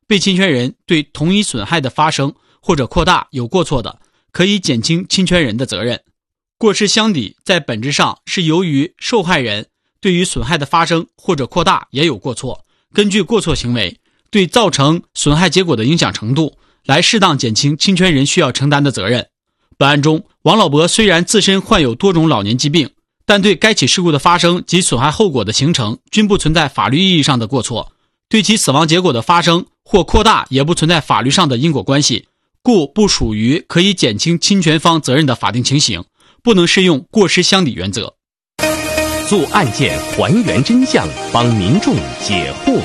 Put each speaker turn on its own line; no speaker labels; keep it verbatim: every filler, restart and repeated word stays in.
被侵权人对同一损害的发生或者扩大有过错的，可以减轻侵权人的责任。过失相抵在本质上是由于受害人对于损害的发生或者扩大也有过错，根据过错行为对造成损害结果的影响程度来适当减轻侵权人需要承担的责任。本案中，王老伯虽然自身患有多种老年疾病，但对该起事故的发生及损害后果的形成均不存在法律意义上的过错，对其死亡结果的发生或扩大也不存在法律上的因果关系，故不属于可以减轻侵权方责任的法定情形，不能适用过失相抵原则。
做案件还原真相，帮民众解惑